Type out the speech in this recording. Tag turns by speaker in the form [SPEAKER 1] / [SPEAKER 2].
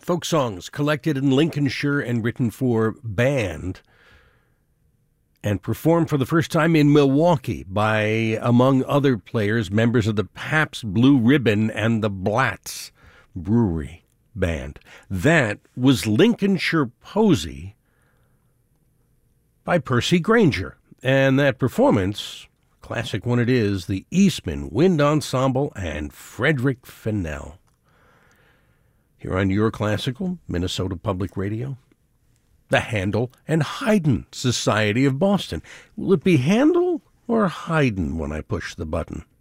[SPEAKER 1] folk songs collected in Lincolnshire and written for band and performed for the first time in Milwaukee by, among other players, members of the Pabst Blue Ribbon and the Blatz Brewery Band. That was Lincolnshire Posy by Percy Grainger. And that performance, classic one it is, the Eastman Wind Ensemble and Frederick Fennell. Here on Your Classical, Minnesota Public Radio, the Handel and Haydn Society of Boston. Will it be Handel or Haydn when I push the button?